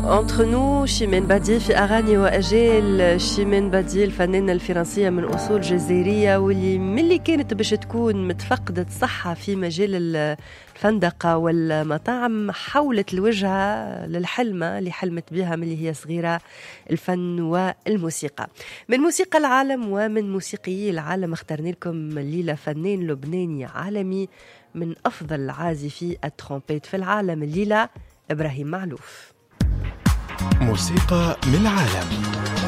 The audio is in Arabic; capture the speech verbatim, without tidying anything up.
Entre nous, شيمين بادي في أغاني وأجيال. شيمين بادي الفنانة الفرنسية من أصول جزائرية، واللي ملي كانت باش تكون متفقدة صحة في مجال الفندقة والمطاعم حولت الوجهة للحلمة اللي حلمت بها ملي هي صغيرة، الفن والموسيقى. من موسيقى العالم ومن موسيقيي العالم اخترنا لكم الليلة فنان لبناني عالمي من أفضل عازفي الترومبيت في العالم، الليلة إبراهيم معلوف. موسيقى من العالم.